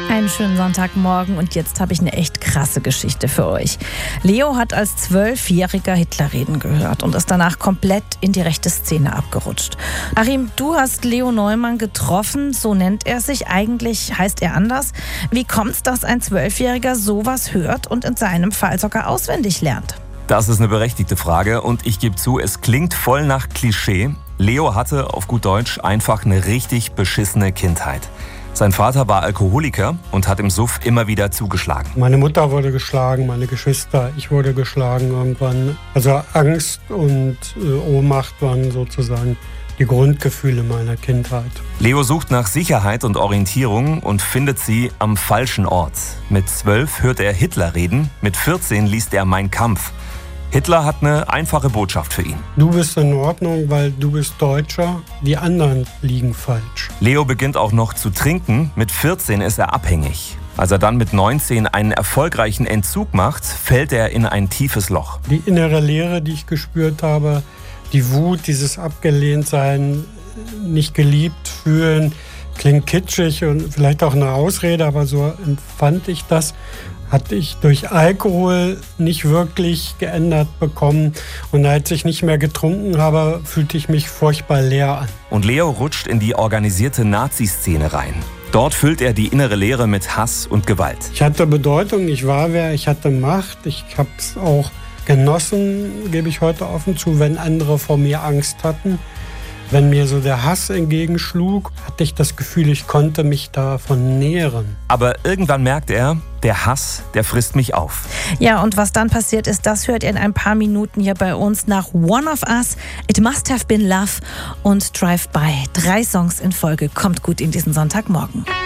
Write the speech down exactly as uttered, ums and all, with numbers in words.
Einen schönen Sonntagmorgen und jetzt habe ich eine echt krasse Geschichte für euch. Leo hat als Zwölfjähriger Hitlerreden gehört und ist danach komplett in die rechte Szene abgerutscht. Achim, du hast Leo Neumann getroffen, so nennt er sich. Eigentlich heißt er anders. Wie kommt's, dass ein Zwölfjähriger sowas hört und in seinem Fall sogar auswendig lernt? Das ist eine berechtigte Frage und ich gebe zu, es klingt voll nach Klischee. Leo hatte, auf gut Deutsch, einfach eine richtig beschissene Kindheit. Sein Vater war Alkoholiker und hat im Suff immer wieder zugeschlagen. Meine Mutter wurde geschlagen, meine Geschwister, ich wurde geschlagen irgendwann. Also Angst und äh, Ohnmacht waren sozusagen die Grundgefühle meiner Kindheit. Leo sucht nach Sicherheit und Orientierung und findet sie am falschen Ort. Mit zwölf hört er Hitler reden, mit vierzehn liest er Mein Kampf. Hitler hat eine einfache Botschaft für ihn. Du bist in Ordnung, weil du bist Deutscher, die anderen liegen falsch. Leo beginnt auch noch zu trinken, mit vierzehn ist er abhängig. Als er dann mit neunzehn einen erfolgreichen Entzug macht, fällt er in ein tiefes Loch. Die innere Leere, die ich gespürt habe, die Wut, dieses Abgelehntsein, nicht geliebt fühlen, klingt kitschig und vielleicht auch eine Ausrede, aber so empfand ich das. Hatte ich durch Alkohol nicht wirklich geändert bekommen. Und als ich nicht mehr getrunken habe, fühlte ich mich furchtbar leer an. Und Leo rutscht in die organisierte Nazi-Szene rein. Dort füllt er die innere Leere mit Hass und Gewalt. Ich hatte Bedeutung, ich war wer, ich hatte Macht. Ich habe es auch genossen, gebe ich heute offen zu, wenn andere vor mir Angst hatten. Wenn mir so der Hass entgegenschlug, hatte ich das Gefühl, ich konnte mich davon nähren. Aber irgendwann merkt er, der Hass, der frisst mich auf. Ja, und was dann passiert ist, das hört ihr in ein paar Minuten hier bei uns nach One of Us, It Must Have Been Love und Drive By. Drei Songs in Folge. Kommt gut in diesen Sonntagmorgen.